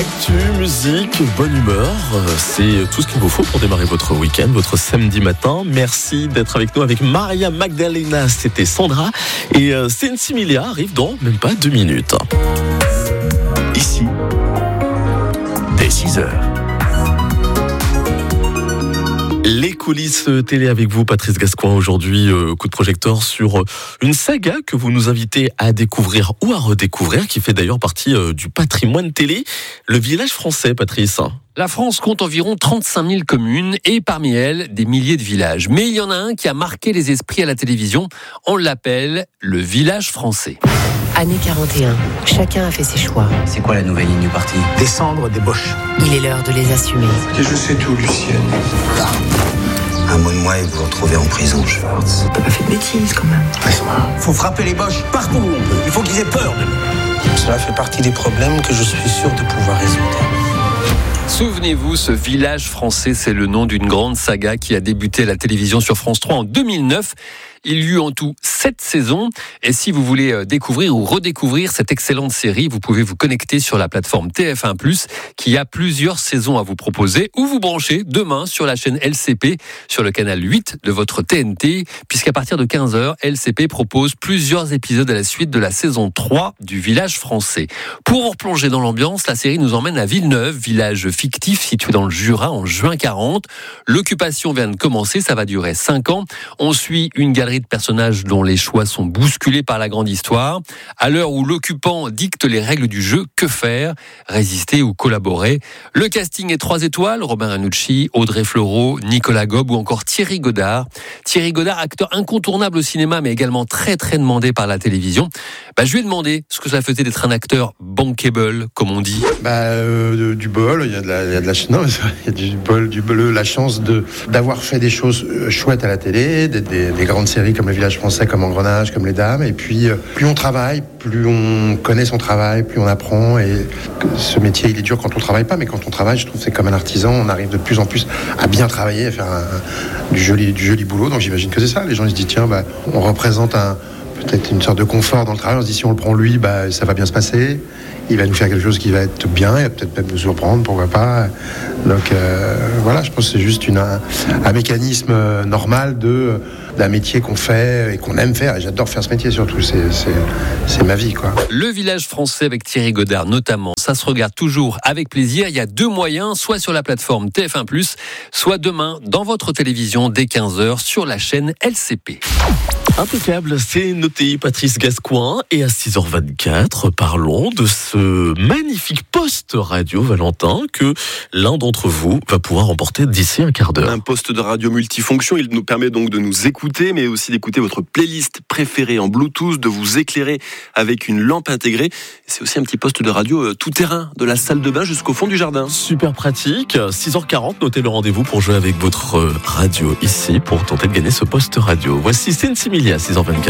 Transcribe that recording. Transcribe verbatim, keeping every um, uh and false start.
Tu, musique, bonne humeur, c'est tout ce qu'il vous faut pour démarrer votre week-end, votre samedi matin. Merci d'être avec nous avec Maria Magdalena, c'était Sandra. Et euh, Sensimilia arrive dans même pas deux minutes. Ici, dès six heures. Les coulisses télé avec vous, Patrice Gascoigne. Aujourd'hui, euh, coup de projecteur sur une saga que vous nous invitez à découvrir ou à redécouvrir, qui fait d'ailleurs partie euh, du patrimoine télé, Le Village Français, Patrice. La France compte environ trente-cinq mille communes et parmi elles, des milliers de villages. Mais il y en a un qui a marqué les esprits à la télévision. On l'appelle le Village Français. Année quarante et un, chacun a fait ses choix. C'est quoi la nouvelle ligne du parti ? Descendre des boches. Il est l'heure de les assumer. Et je sais tout, Lucienne. Un mot de moi et vous vous retrouvez en prison, Schwartz. T'as pas fait de bêtises quand même. Laisse-moi. Faut frapper les boches partout où on peut. Il faut qu'ils aient peur de nous. Cela fait partie des problèmes que je suis sûr de pouvoir résoudre. Souvenez-vous, ce Village Français, c'est le nom d'une grande saga qui a débuté à la télévision sur France trois en deux mille neuf. Il y eut en tout sept saisons. Et si vous voulez découvrir ou redécouvrir cette excellente série, vous pouvez vous connecter sur la plateforme T F un plus, qui a plusieurs saisons à vous proposer, ou vous brancher demain sur la chaîne L C P, sur le canal huit de votre T N T, puisqu'à partir de quinze heures, L C P propose plusieurs épisodes à la suite de la saison trois du Village Français. Pour vous replonger dans l'ambiance, la série nous emmène à Villeneuve, village fictif situé dans le Jura en juin quarante. L'occupation vient de commencer, ça va durer cinq ans. On suit une galerie de personnages dont les choix sont bousculés par la grande histoire. À l'heure où l'occupant dicte les règles du jeu, que faire ? Résister ou collaborer ? Le casting est trois étoiles, Robin Ranucci, Audrey Fleurot, Nicolas Gob ou encore Thierry Godard. Thierry Godard, acteur incontournable au cinéma mais également très très demandé par la télévision. Bah, je lui ai demandé ce que ça faisait d'être un acteur bankable, comme on dit. Bah, euh, du bol, il y a de la, il y a de la, non, il y a du bol, du bol, la chance de, d'avoir fait des choses chouettes à la télé, des, des, des grandes séries comme Le Village Français, comme Engrenage, comme Les Dames. Et puis, euh, plus on travaille, plus on connaît son travail, plus on apprend. Et ce métier, il est dur quand on travaille pas, mais quand on travaille, je trouve que c'est comme un artisan. On arrive de plus en plus à bien travailler, à faire un, un, du joli, du joli boulot. Donc j'imagine que c'est ça. Les gens ils se disent tiens, bah, on représente un peut-être une sorte de confort dans le travail. On se dit si on le prend lui, bah, ça va bien se passer. Il va nous faire quelque chose qui va être bien et peut-être même nous surprendre, pourquoi pas. Donc euh, voilà, je pense que c'est juste une, un, un mécanisme normal de, d'un métier qu'on fait et qu'on aime faire. Et j'adore faire ce métier surtout, c'est, c'est, c'est ma vie, quoi. Le Village Français avec Thierry Godard notamment, ça se regarde toujours avec plaisir. Il y a deux moyens, soit sur la plateforme T F un plus, soit demain dans votre télévision dès quinze heures sur la chaîne L C P. Impeccable, c'est noté, Patrice Gascoigne. Et à six heures vingt-quatre, parlons de ce magnifique poste radio, Valentin, que l'un d'entre vous va pouvoir emporter d'ici un quart d'heure. Un poste de radio multifonction, il nous permet donc de nous écouter, mais aussi d'écouter votre playlist préférée en Bluetooth, de vous éclairer avec une lampe intégrée. C'est aussi un petit poste de radio tout-terrain, de la salle de bain jusqu'au fond du jardin. Super pratique. six heures quarante, notez le rendez-vous pour jouer avec votre radio ici, pour tenter de gagner ce poste radio. Voici Sensimilia à six heures vingt-quatre.